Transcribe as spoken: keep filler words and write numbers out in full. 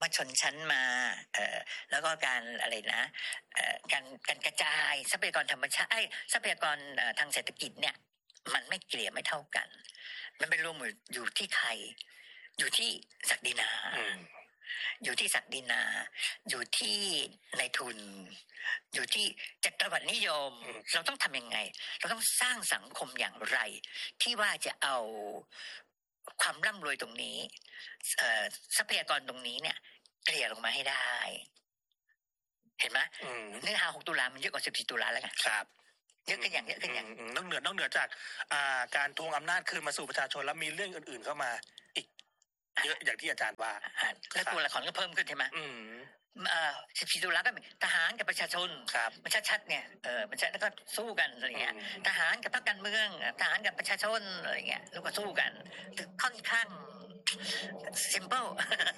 มาชนชั้นมาเอ่อแล้วก็การอะไรนะเอ่อการการกระจายทรัพยากรธรรมชาติทรัพยากรทางเศรษฐกิจเนี่ยมันไม่เกลี่ยไม่เท่ากันมันเป็นรวมอยู่ที่ใครอยู่ที่ศักดินาอยู่ที่ศักดินาอยู่ที่นายทุนอยู่ที่จักรวรรดินิยมเราต้องทำยังไงเราต้องสร้างสังคมอย่างไรที่ว่าจะเอาความร่ำรวยตรงนี้ทรัพยากรตรงนี้เนี่ยเกลี่ยลงมาให้ได้เห็นไหมเนื้อหาหกตุลามันเยอะกว่าสิบสี่ตุลาแล้วไงครับเยอะกันอย่างเยอะกันอย่างนอกเหนือนอกเหนือจากการทวงอำนาจคืนมาสู่ประชาชนแล้วมีเรื่องอื่นๆเข้ามาอีกเยอะอย่างที่อาจารย์ว่าแล้วตัวละครก็เพิ่มขึ้นใช่ไหมสิบสี่ตุลาก็มีทหารกับประชาชนมันชัดๆเนี่ยเออมันชัดแล้วก็สู้กันอะไรเงี้ยทหารกับพรรคการเมืองทหารกับประชาชนอะไรเงี้ยแล้วก็สู้กันค่อนข้าง simple